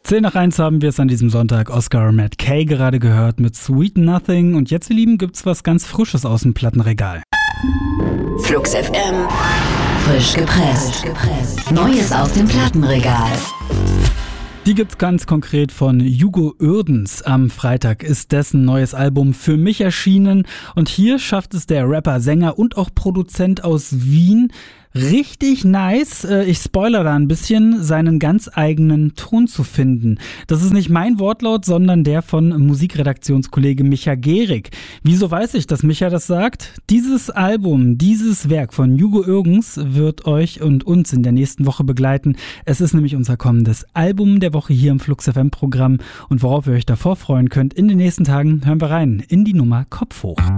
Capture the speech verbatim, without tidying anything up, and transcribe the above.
zehn nach eins haben wir es an diesem Sonntag. Oscar Matt Kay gerade gehört mit Sweet Nothing. Und jetzt, ihr Lieben, gibt's was ganz Frisches aus dem Plattenregal. Flux F M. Frisch gepresst. Neues aus dem Plattenregal. Die gibt's ganz konkret von Hugo Uerdens. Am Freitag ist dessen neues Album Für mich erschienen. Und hier schafft es der Rapper, Sänger und auch Produzent aus Wien richtig nice, ich spoiler da ein bisschen, seinen ganz eigenen Ton zu finden. Das ist nicht mein Wortlaut, sondern der von Musikredaktionskollege Micha Gehrig. Wieso weiß ich, dass Micha das sagt? Dieses Album, dieses Werk von Hugo Uerdens wird euch und uns in der nächsten Woche begleiten. Es ist nämlich unser kommendes Album der Woche hier im Flux F M Programm. Und worauf ihr euch davor freuen könnt, in den nächsten Tagen hören wir rein in die Nummer Kopf hoch.